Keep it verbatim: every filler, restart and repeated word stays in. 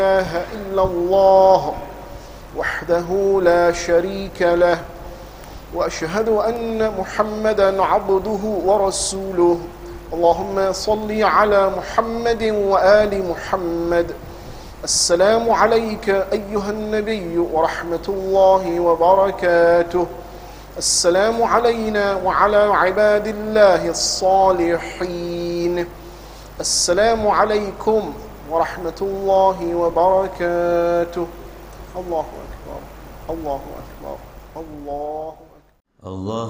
إله إلا الله وحده لا شريك له وأشهد أن محمدا عبده ورسوله اللهم صل على محمد وآل محمد. السلام عليك أيها النبي ورحمة الله وبركاته. السلام علينا وعلى عباد الله الصالحين. السلام عليكم ورحمة الله وبركاته. الله أكبر الله أكبر الله أكبر. الله